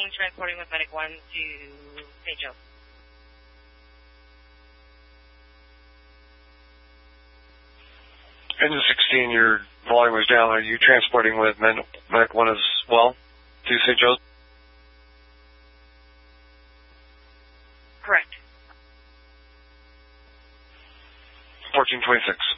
transporting with Medic 1 to St. Joe. Engine 16, your volume was down. Are you transporting with Medic 1 as well to St. Joe's? Correct. 1426.